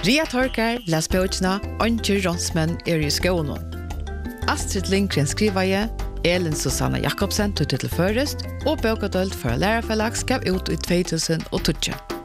Ria Torkar les bøkene Anker Ronsmenn i skånen. Astrid Lindgren skriver Elin Susanna Jakobsen tog til først, og bøkedølt for lærerfellag gav ut i 2012.